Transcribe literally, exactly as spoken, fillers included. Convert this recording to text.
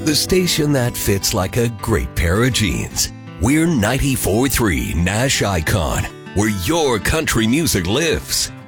the station that fits like a great pair of jeans. We're ninety-four point three Nash Icon, where your country music lives.